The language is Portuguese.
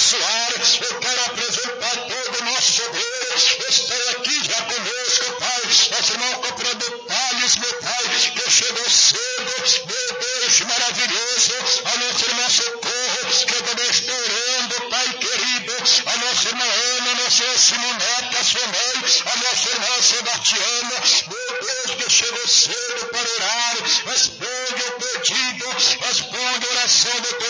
abençoar, eu quero apresentar todo o nosso obreiro, estão aqui já conosco, Pai, nosso irmão cooperador Thales, meu Pai.